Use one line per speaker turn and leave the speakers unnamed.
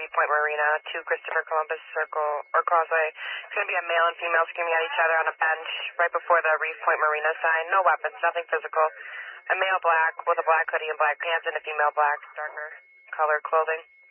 Reef Point Marina to Christopher Columbus Circle or Causeway. It's going to be a male and female screaming at each other on a bench right before the Reef Point Marina sign. No weapons, nothing physical. A male black with a black hoodie and black pants and a female black, darker colored clothing.